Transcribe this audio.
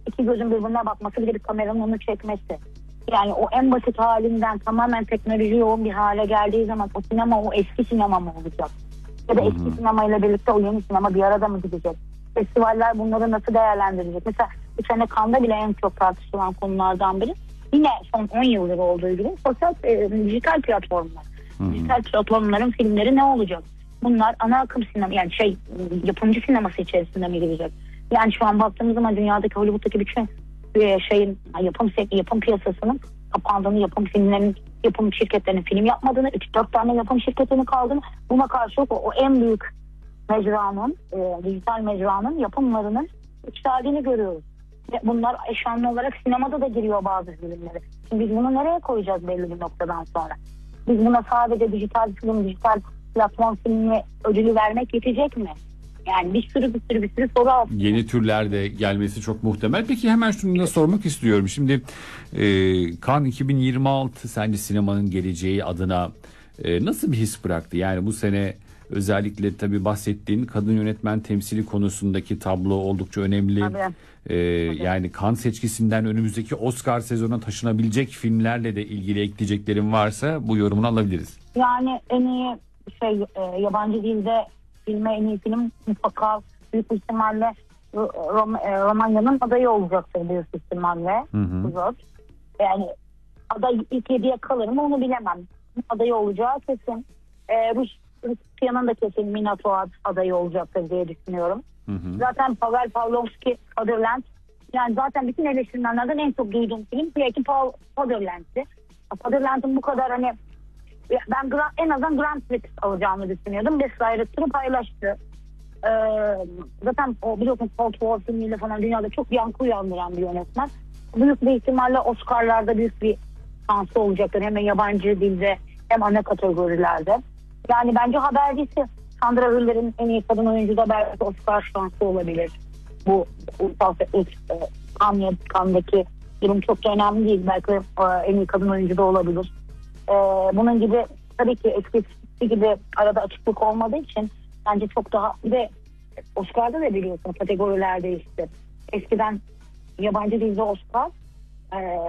iki gözün birbirine bakması, bir de bir kameranın onu çekmesi. Yani o en basit halinden tamamen teknoloji yoğun bir hale geldiği zaman o sinema o eski sinema mı olacak? Ya da eski sinemayla birlikte o yeni sinema bir arada mı gidecek? Festivaller bunları nasıl değerlendirecek? Mesela bu sene Cannes'da bile en çok tartışılan konulardan biri. Yine son 10 yıldır olduğu gibi sosyal dijital platformlar. Dijital platformların filmleri ne olacak? Bunlar ana akım sinema, yani yapımcı sineması içerisinde mi girecek? Yani şu an baktığımız zaman dünyadaki Hollywood'daki bütün yapım piyasasının kapandığını, yapım şirketlerinin film yapmadığını, 3-4 tane yapım şirketinin kaldığını, buna karşılık o en büyük mecranın, dijital mecranın yapımlarının yükseldiğini görüyoruz. Ve bunlar eşanlı olarak sinemada da giriyor bazı filmleri. Şimdi biz bunu nereye koyacağız belli bir noktadan sonra? Biz buna sadece dijital film, dijital platform filmi ödülü vermek yetecek mi? Yani bir sürü soru altında. Yeni türler de gelmesi çok muhtemel. Peki hemen şunu da sormak istiyorum. Şimdi Cannes 2026 sence sinemanın geleceği adına nasıl bir his bıraktı? Yani bu sene özellikle tabii bahsettiğin kadın yönetmen temsili konusundaki tablo oldukça önemli. Yani Cannes seçkisinden önümüzdeki Oscar sezonuna taşınabilecek filmlerle de ilgili ekleyeceklerim varsa bu yorumunu alabiliriz. Yani en iyi yabancı dilde filme en iyi film mutlaka büyük ihtimalle Romanya'nın adayı olacaktır büyük ihtimalle. Yani aday ilk 7'ye kalır mı onu bilemem. Adayı olacağı kesin. Rusya'nın da kesin Minato adayı olacaktır diye düşünüyorum. Zaten Pavel Pavlovski Fatherland, yani zaten bütün eleştirmenlerden en çok duyduğum film belki Fatherland'ti. Fatherland'ın bu kadar ben en azından Grand Prix alacağını düşünüyordum. Best Director'ı paylaştı. Zaten o biliyorsun Cold War filmiyle falan dünyada çok yankı uyandıran bir yönetmen. Büyük bir ihtimalle Oscar'larda büyük bir şansı olacaktır. Hem yabancı dilde hem ana kategorilerde. Yani bence habercisi Sandra Hüller'in en iyi kadın oyuncu da belki Oscar şansı olabilir. Bu Cannes'daki durum çok da önemli değil. Belki en iyi kadın oyuncu da olabilir. Bunun gibi tabii ki eskisi gibi arada açıklık olmadığı için bence çok daha, bir de Oscar'da da biliyorsun kategorilerde işte eskiden yabancı dilde Oscar